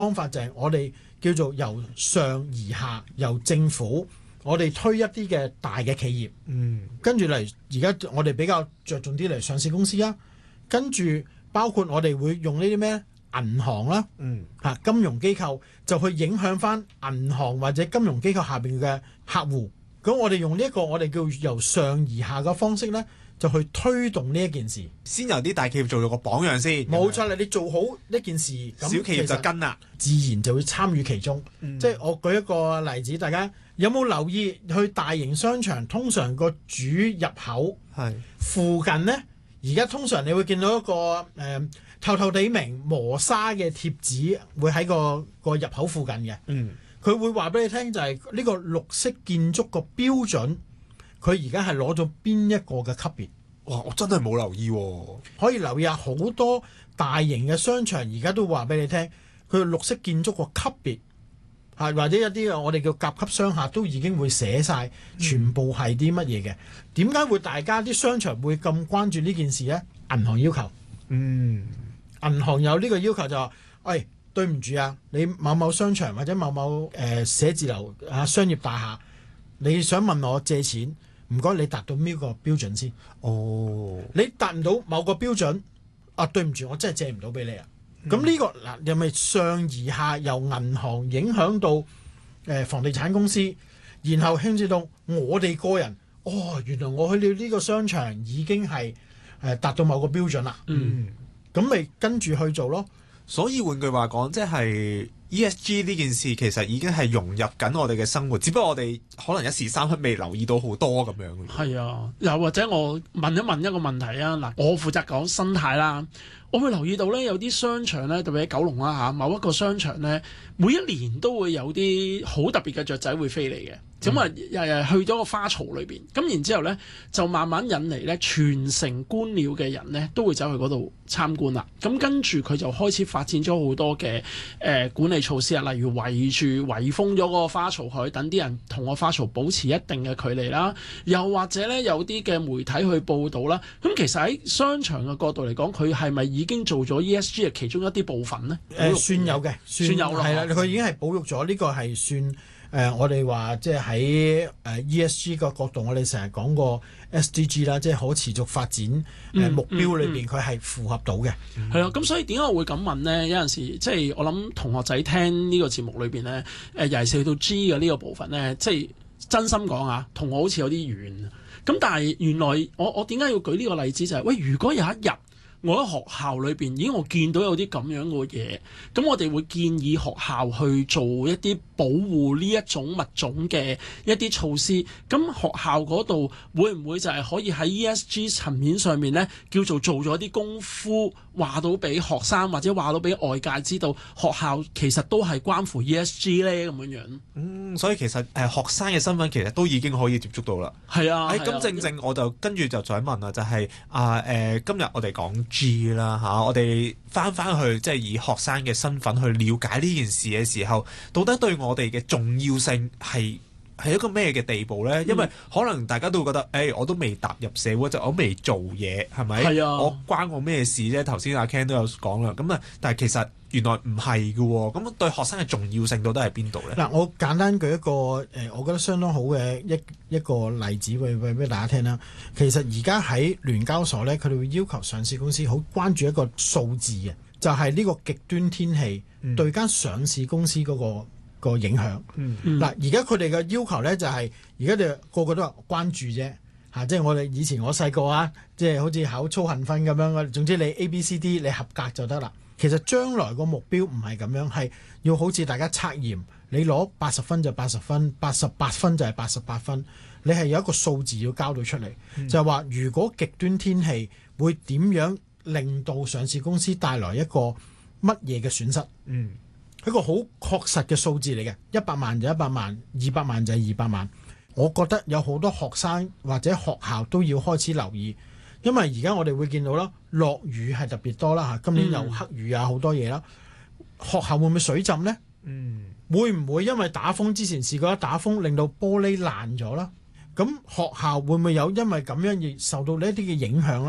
方法就係我哋叫做由上而下，由政府我哋推一啲嘅大嘅企業，跟住嚟而家我哋比較着重啲嚟上市公司啊，跟住包括我哋會用呢啲咩銀行啦，金融機構就去影響翻銀行或者金融機構下邊嘅客戶。咁我哋用呢一個我哋叫由上而下嘅方式呢，就去推動呢一件事。 先由啲大企業做咗個榜樣先。 冇錯啦，你做好呢件事， 小企業就跟啦， 自然就會參與其中。即係我舉一個例子，大家有冇留意去大型商場通常個主入口附近呢？而家通常你會見到一個透透地明磨砂嘅貼紙會喺個入口附近嘅。佢會話俾你聽就係呢個綠色建築個標準，佢而家係攞咗邊一個嘅級別？ 哇！我真係冇留意喎。 可以留意下好多大型嘅商場而家都話俾你聽，佢綠色建築個級別或者一啲我哋叫甲級商廈都已經會寫晒，全部係啲乜嘢嘅？點解會大家啲商場會咁關注呢件事呢？銀行要求，銀行有呢個要求就話，喂，對唔住啊，你某某商場或者某某寫字樓商業大廈，你想問我借錢，唔該你達到邊個標準先？你達唔到某個標準，對唔住，我真係借唔到俾你啊！咁呢個嗱，又咪上而下由銀行影響到房地產公司，然後牽涉到我哋個人。原來我去到呢個商場已經係達到某個標準啦。咁咪跟住去做咯。 所以換句話講，即係 ESG 呢件事其實已經係融入緊我哋嘅生活，只不過我哋可能一時三刻未留意到好多咁樣。 係啊，又或者我問一個問題啊，嗱，我負責講生態啦。我會留意到咧，有啲商場咧，特別喺九龍啦嚇，某一個商場咧，每一年都會有啲好特別嘅雀仔會飛嚟嘅。咁啊，去咗個花槽裏邊，咁然之後咧，就慢慢引嚟咧，全城觀鳥嘅人咧，都會走去嗰度參觀啦。咁跟住佢就開始發展咗好多嘅管理措施啊，例如圍封咗嗰個花槽佢，等啲人同個花槽保持一定嘅距離啦。又或者咧，有啲嘅媒體去報導啦。咁其實喺商場嘅角度嚟講，佢係咪已經做咗 ESG 嘅其中一啲部分呢？ 算有嘅，算有啦，係啦，佢已經係保育咗呢個係算。我哋話即係喺ESG 個角度，我哋成日講過 SDG 啦，即係可持續發展目標裏邊，佢係符合到嘅。 係啊，咁所以點解我會咁問呢？有陣時即係我諗同學仔聽呢個節目裏邊呢，尤其是去到 G 嘅呢個部分呢，即係真心講啊，同我好似有啲遠。咁但係原來我點解要舉呢個例子就係，喂，如果有一日我喺學校裏邊，已經我見到有啲咁樣嘅嘢，咁我哋會建議學校去做一啲保護呢一種物種嘅一啲措施。咁學校嗰度會唔會就係可以喺 ESG 層面上面呢，叫做做咗啲功夫，話到俾學生或者話到俾外界知道，學校其實都係關乎 ESG 呢？咁樣樣。 所以其實學生嘅身份其實都已經可以接觸到啦。 係啊。 咁正我就跟住就再問啦，就係今日我哋講G 啦嚇，我哋翻去即係以學生嘅身份去了解呢件事嘅時候，到底對我哋嘅重要性係一個咩嘅地步呢？因為可能大家都會覺得，我都未踏入社會，就我未做嘢，係咪？係啊。我關我咩事啫？頭先阿 Ken 都有講啦。咁啊，但係其實原來唔係嘅喎。咁對學生嘅重要性到底喺邊度呢？ 嗱，我簡單舉一個我覺得相當好嘅一個例子俾大家聽啦。其實而家喺聯交所咧，佢哋會要求上市公司好關注一個數字嘅，就係呢個極端天氣對間上市公司嗰個影響。嗱，而家佢哋嘅要求咧就係，而家哋個個都話關注啫嚇，即係我哋以前我細個啊，即係好似考操行分咁樣，總之你 A、B、C、D 你合格就得啦。其實將來個目標唔係咁樣，係要好似大家測驗，你攞80分就80分，88分就係88分，你係有一個數字要交到出嚟，就係話如果極端天氣會點樣令到上市公司帶來一個乜嘢嘅損失？一個好確實嘅數字嚟嘅，100萬就100萬，200萬就係200萬。我覺得有好多學生或者學校都要開始留意。因為而家我哋會見到啦，落雨係特別多啦嚇，今年有黑雨啊，好多嘢啦。學校會唔會水浸呢？會唔會因為打風之前試過一打風令到玻璃爛咗啦？咁學校會唔會有因為咁樣而受到呢一啲嘅影響啦？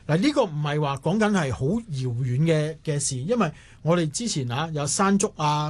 嗱，呢個唔係話講緊係好遙遠嘅事，因為我哋之前有山竹啊。